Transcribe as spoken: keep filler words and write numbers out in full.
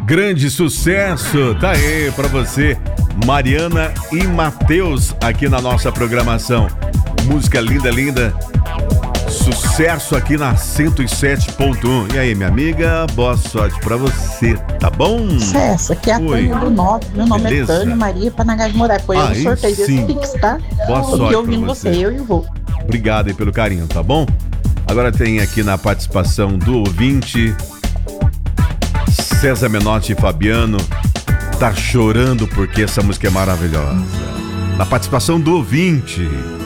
Grande sucesso, tá aí pra você, Mariana e Matheus, aqui na nossa programação. Música linda, linda. Sucesso aqui na cento e sete ponto um. E aí, minha amiga, boa sorte pra você, tá bom? Sucesso, aqui é a Tânia do Norte. Meu nome Beleza? é Tânia Maria Panagás de Moraes. Foi eu no sorteio desse Pix, tá? Boa sorte. Porque eu ouvindo você, eu e o vô. Obrigado aí pelo carinho, tá bom? Agora tem aqui na participação do ouvinte César Menotti e Fabiano. Tá chorando porque essa música é maravilhosa. Na participação do ouvinte